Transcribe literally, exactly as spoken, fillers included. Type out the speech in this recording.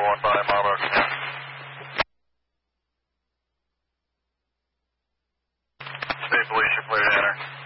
one five, Marlboro Command. State Police, you're clear to enter.